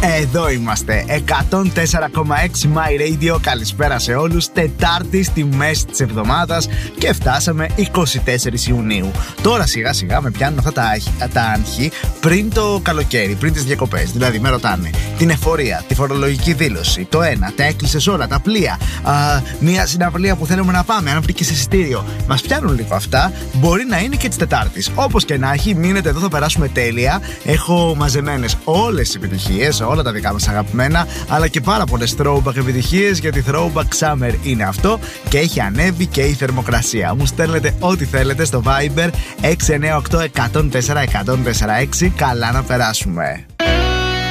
Εδώ είμαστε, 104,6 My Radio. Καλησπέρα σε όλους. Τετάρτη στη μέση της εβδομάδας και φτάσαμε 24 Ιουνίου. Τώρα σιγά σιγά με πιάνουν αυτά τα άγχη πριν το καλοκαίρι, πριν τις διακοπές. Δηλαδή με ρωτάνε την εφορία, τη φορολογική δήλωση, το ένα, τα έκλεισες όλα, τα πλοία, μια συναυλία που θέλουμε να πάμε, αν βρήκες εισιτήριο. Μας πιάνουν λίγο αυτά. Μπορεί να είναι και της Τετάρτης. Όπως και να έχει, μείνετε εδώ, θα περάσουμε τέλεια. Έχω μαζεμένες όλες τις επιτυχίες, όλα τα δικά μας αγαπημένα, αλλά και πάρα πολλές throwback επιτυχίες, γιατί throwback summer είναι αυτό και έχει ανέβει και η θερμοκρασία. Μου στέλνετε ό,τι θέλετε στο Viber 698 104 104 6. Καλά να περάσουμε.